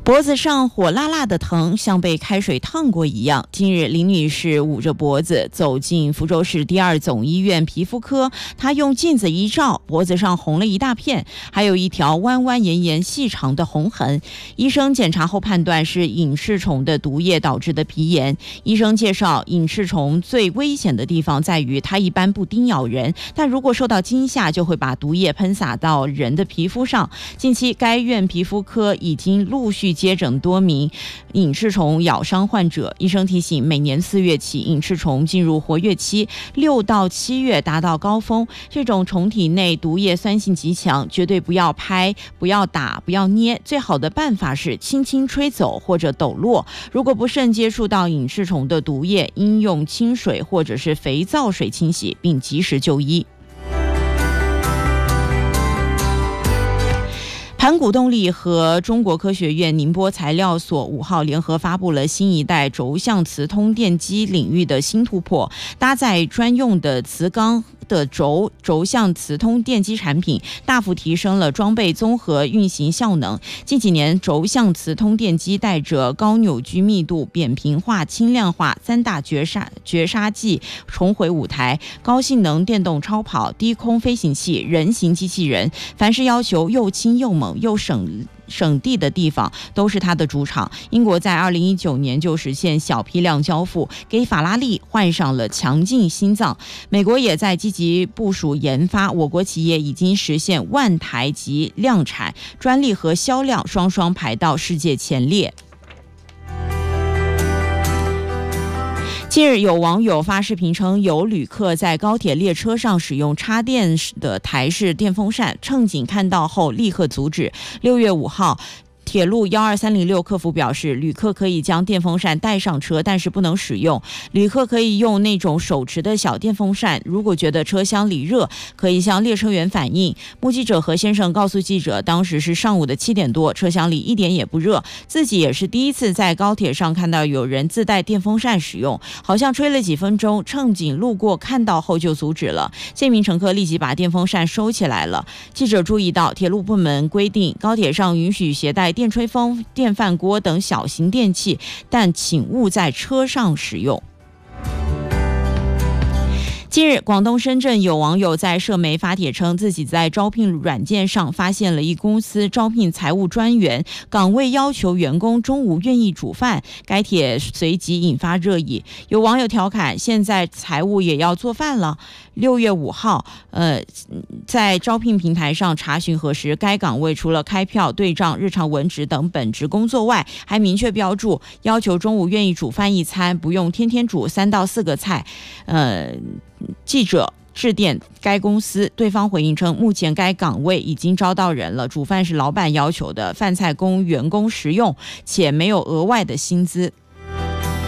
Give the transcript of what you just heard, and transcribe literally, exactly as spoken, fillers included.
脖子上火辣辣的疼，像被开水烫过一样。近日，林女士捂着脖子走进福州市第二总医院皮肤科，她用镜子一照，脖子上红了一大片，还有一条弯弯延延细长的红痕。医生检查后判断是隐翅虫的毒液导致的皮炎。医生介绍，隐翅虫最危险的地方在于它一般不叮咬人，但如果受到惊吓，就会把毒液喷洒到人的皮肤上。近期，该院皮肤科已经陆续接诊多名隐翅虫咬伤患者。医生提醒，每年四月起，隐翅虫进入活跃期，六到七月达到高峰。这种虫体内毒液酸性极强，绝对不要拍、不要打、不要捏。最好的办法是轻轻吹走或者抖落。如果不慎接触到隐翅虫的毒液，应用清水或者是肥皂水清洗，并及时就医。盘古动力和中国科学院宁波材料所五号联合发布了新一代轴向磁通电机领域的新突破，搭载专用的磁钢的轴轴向磁通电机产品，大幅提升了装备综合运行效能。近几年，轴向磁通电机带着高扭矩密度、扁平化、轻量化三大绝杀绝杀技重回舞台，高性能电动超跑、低空飞行器、人形机器人，凡是要求又轻又猛又省省地的地方都是它的主场。英国在二零一九年就实现小批量交付，给法拉利换上了强劲心脏。美国也在积极部署研发，我国企业已经实现万台级量产，专利和销量双双排到世界前列。近日，有网友发视频称，有旅客在高铁列车上使用插电的台式电风扇，乘警看到后立刻阻止。六月五号，铁路一二三零六客服表示，旅客可以将电风扇带上车，但是不能使用。旅客可以用那种手持的小电风扇，如果觉得车厢里热，可以向列车员反映。目击者何先生告诉记者，当时是上午的七点多，车厢里一点也不热，自己也是第一次在高铁上看到有人自带电风扇使用，好像吹了几分钟，乘警路过看到后就阻止了。这名乘客立即把电风扇收起来了。记者注意到，铁路部门规定，高铁上允许携带电吹风、电饭锅等小型电器，但请勿在车上使用。近日，广东深圳有网友在社媒发帖称，自己在招聘软件上发现了一公司招聘财务专员，岗位要求员工中午愿意煮饭。该帖随即引发热议，有网友调侃：“现在财务也要做饭了。”六月五号，呃，在招聘平台上查询核实，该岗位除了开票、对账、日常文职等本职工作外，还明确标注要求中午愿意煮饭一餐，不用天天煮三到四个菜。呃，记者致电该公司，对方回应称，目前该岗位已经招到人了，煮饭是老板要求的，饭菜供员工食用，且没有额外的薪资。